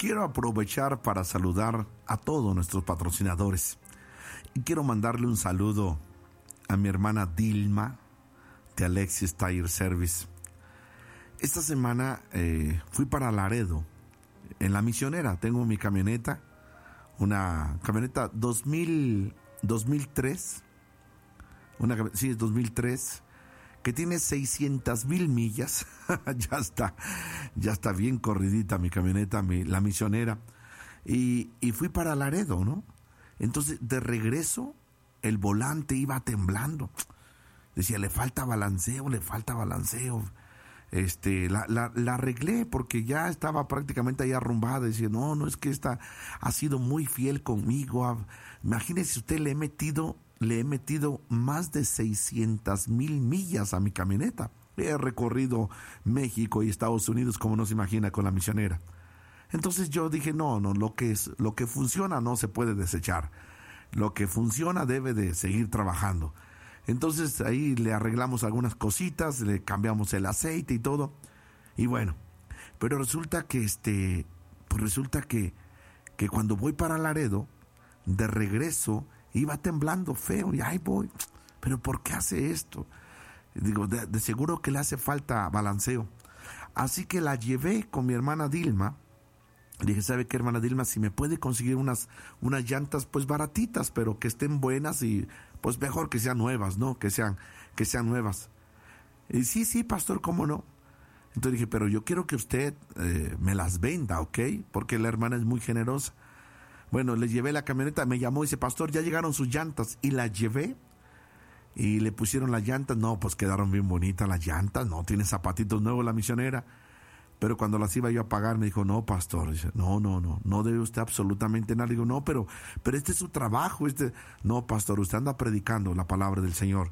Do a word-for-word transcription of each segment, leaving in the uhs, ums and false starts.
quiero aprovechar para saludar a todos nuestros patrocinadores. Y quiero mandarle un saludo a mi hermana Dilma de Alexis Tire Service. Esta semana eh, fui para Laredo, en la Misionera. Tengo mi camioneta, una camioneta dos mil, dos mil tres, una, sí, es dos mil tres, que tiene seiscientas mil millas. ya está, ya está bien corridita mi camioneta, mi, la Misionera. Y, y fui para Laredo, ¿no? Entonces, de regreso, el volante iba temblando. Decía, le falta balanceo, le falta balanceo. Este, la, la, la arreglé porque ya estaba prácticamente ahí arrumbada. Decía, no, no, es que esta ha sido muy fiel conmigo. Imagínese usted, le he metido, le he metido más de seiscientas mil millas a mi camioneta. He recorrido México y Estados Unidos, como no se imagina, con la Misionera. Entonces yo dije, no, no, lo que es, lo que funciona no se puede desechar. Lo que funciona debe de seguir trabajando. Entonces ahí le arreglamos algunas cositas, le cambiamos el aceite y todo. Y bueno, pero resulta que este, pues resulta que, que cuando voy para Laredo, de regreso, iba temblando feo. Y ahí voy, pero ¿por qué hace esto? Digo, de, de seguro que le hace falta balanceo. Así que la llevé con mi hermana Dilma. Dije, ¿sabe qué, hermana Dilma? Si me puede conseguir unas, unas llantas pues baratitas, pero que estén buenas y pues mejor que sean nuevas, ¿no? Que sean, que sean nuevas. Y sí, sí, pastor, ¿cómo no? Entonces dije, pero yo quiero que usted eh, me las venda, ¿ok? Porque la hermana es muy generosa. Bueno, le llevé la camioneta, me llamó y dice, pastor, ya llegaron sus llantas. Y la llevé y le pusieron las llantas. No, pues quedaron bien bonitas las llantas, no, tiene zapatitos nuevos la Misionera. Pero cuando las iba yo a pagar, me dijo, no, pastor, dice, no, no, no, no debe usted absolutamente nada. Le digo, no, pero, pero este es su trabajo. este No, pastor, usted anda predicando la palabra del Señor.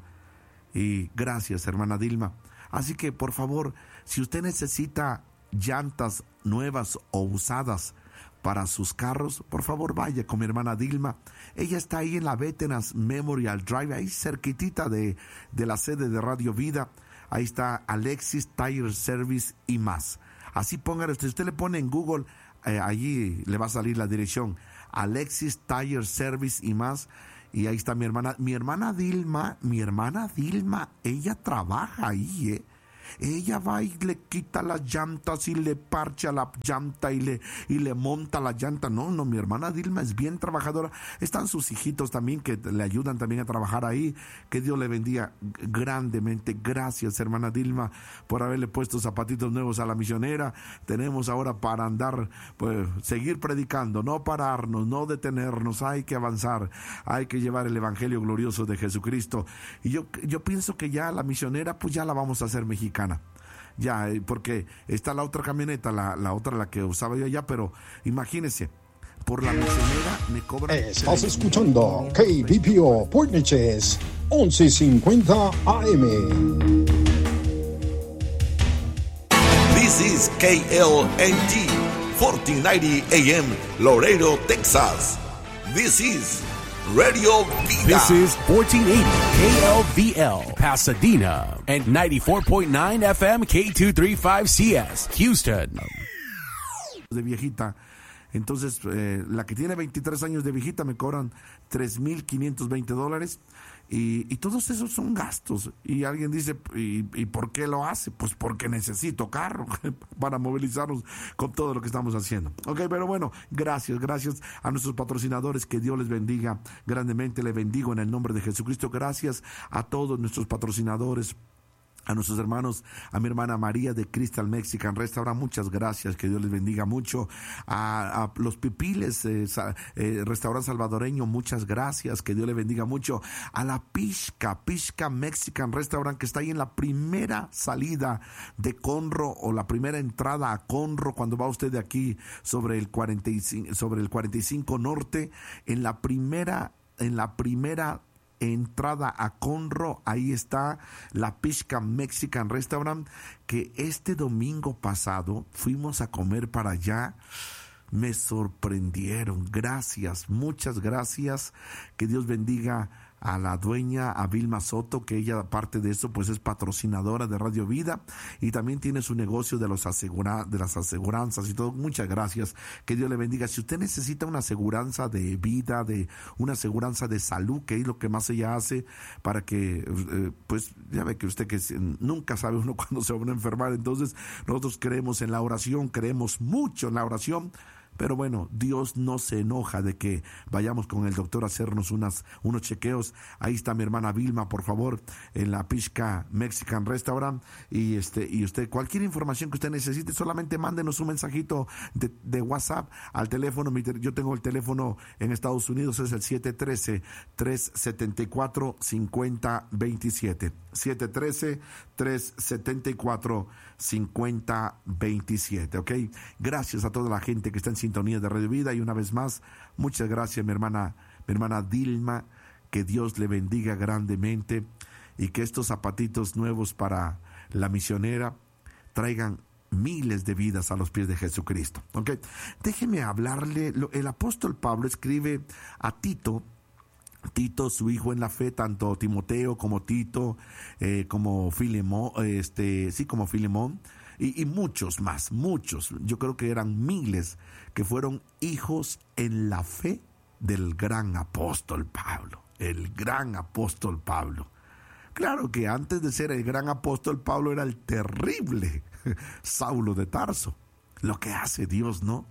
Y gracias, hermana Dilma. Así que, por favor, si usted necesita llantas nuevas o usadas para sus carros, por favor, vaya con mi hermana Dilma. Ella está ahí en la Veterans Memorial Drive, ahí cerquitita de, de la sede de Radio Vida. Ahí está Alexis Tire Service y más. Así póngale, si usted le pone en Google, eh, allí le va a salir la dirección, Alexis Tire Service y más, y ahí está mi hermana, mi hermana Dilma, mi hermana Dilma, ella trabaja ahí, eh. Ella va y le quita las llantas y le parcha la llanta y le, y le monta la llanta. No, no, mi hermana Dilma es bien trabajadora. Están sus hijitos también que le ayudan también a trabajar ahí. Que Dios le bendiga grandemente. Gracias, hermana Dilma, por haberle puesto zapatitos nuevos a la Misionera. Tenemos ahora para andar, pues, seguir predicando, no pararnos, no detenernos. Hay que avanzar, hay que llevar el evangelio glorioso de Jesucristo. Y yo, yo pienso que ya la Misionera, pues ya la vamos a hacer mexicana. Ya, porque está la otra camioneta, la, la otra, la que usaba yo allá, pero imagínense, por la Misionera me cobran. Estás escuchando K B P O Port Neches once cincuenta A M. This is K L N G fourteen ninety A M Laredo, Texas. This is Radio Vida. This is fourteen eighty K L V L Pasadena and ninety-four point nine F M K two thirty-five C S Houston. De viejita. Entonces, eh, la que tiene veintitrés años de viejita me cobran tres mil quinientos veinte dólares. Y, y todos esos son gastos. Y alguien dice, ¿y, ¿y por qué lo hace? Pues porque necesito carro para movilizarnos con todo lo que estamos haciendo. Ok, pero bueno, gracias, gracias a nuestros patrocinadores. Que Dios les bendiga grandemente. Le bendigo en el nombre de Jesucristo. Gracias a todos nuestros patrocinadores. A nuestros hermanos, a mi hermana María de Crystal Mexican Restaurant, muchas gracias, que Dios les bendiga mucho. A, a los Pipiles, eh, eh, Restaurante Salvadoreño, muchas gracias, que Dios les bendiga mucho. A la Pishka, Pishka Mexican Restaurant, que está ahí en la primera salida de Conroe, o la primera entrada a Conroe, cuando va usted de aquí sobre el cuarenta y cinco, sobre el cuarenta y cinco Norte, en la primera, en la primera entrada a Conroe, ahí está la Pishka Mexican Restaurant, que este domingo pasado fuimos a comer para allá. Me sorprendieron. Gracias, muchas gracias. Que Dios bendiga a la dueña, a Vilma Soto, que ella, aparte de eso, pues es patrocinadora de Radio Vida y también tiene su negocio de los asegura, de las aseguranzas y todo. Muchas gracias, que Dios le bendiga. Si usted necesita una aseguranza de vida, de una aseguranza de salud, que es lo que más ella hace para que, eh, pues ya ve que usted que nunca sabe uno cuándo se va a enfermar, entonces nosotros creemos en la oración, creemos mucho en la oración. Pero bueno, Dios no se enoja de que vayamos con el doctor a hacernos unas, unos chequeos. Ahí está mi hermana Vilma, por favor, en la Pishka Mexican Restaurant. Y este y usted, cualquier información que usted necesite, solamente mándenos un mensajito de, de WhatsApp al teléfono. Yo tengo el teléfono en Estados Unidos, es el siete uno tres, tres siete cuatro, cinco cero dos siete. siete uno tres, tres siete cuatro, cinco cero dos siete, ¿ok? Gracias a toda la gente que está en sintonía de Radio Vida y una vez más, muchas gracias mi hermana, mi hermana Dilma, que Dios le bendiga grandemente y que estos zapatitos nuevos para la misionera traigan miles de vidas a los pies de Jesucristo, ¿ok? Déjeme hablarle, el apóstol Pablo escribe a Tito, Tito, su hijo en la fe, tanto Timoteo como Tito, eh, como Filemón, este, sí, como Filemón, y, y muchos más, muchos, yo creo que eran miles, que fueron hijos en la fe del gran apóstol Pablo, el gran apóstol Pablo. Claro que antes de ser el gran apóstol Pablo era el terrible Saulo de Tarso. Lo que hace Dios, ¿no?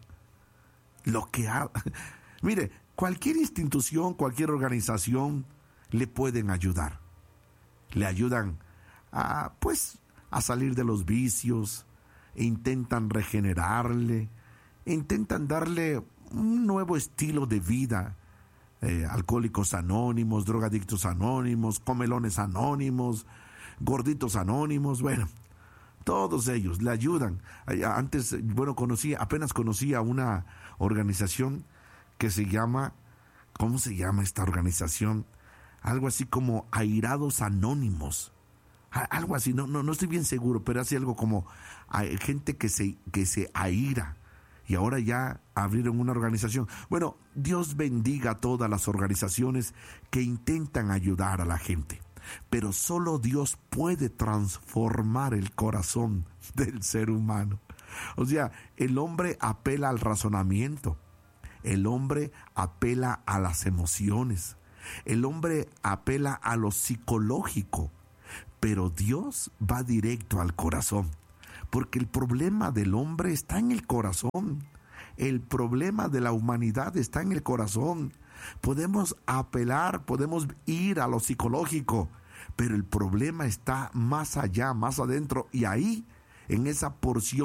Lo que ha... Mire, cualquier institución, cualquier organización le pueden ayudar. Le ayudan a, pues, a salir de los vicios, e intentan regenerarle, e intentan darle un nuevo estilo de vida. Eh, alcohólicos anónimos, drogadictos anónimos, comelones anónimos, gorditos anónimos, bueno, todos ellos le ayudan. Antes, bueno, conocí, apenas conocí a una organización que se llama, ¿cómo se llama esta organización? Algo así como Airados Anónimos. Algo así, no, no, no estoy bien seguro, pero hace algo como hay gente que se, que se aira. Y ahora ya abrieron una organización. Bueno, Dios bendiga a todas las organizaciones que intentan ayudar a la gente. Pero solo Dios puede transformar el corazón del ser humano. O sea, el hombre apela al razonamiento. El hombre apela a las emociones. El hombre apela a lo psicológico. Pero Dios va directo al corazón. Porque el problema del hombre está en el corazón. El problema de la humanidad está en el corazón. Podemos apelar, podemos ir a lo psicológico, pero el problema está más allá, más adentro. Y ahí, en esa porción